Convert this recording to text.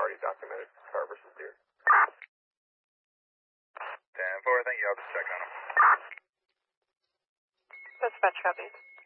already documented car versus deer. 10-4, thank you. I'll just check on him. Dispatch, copy.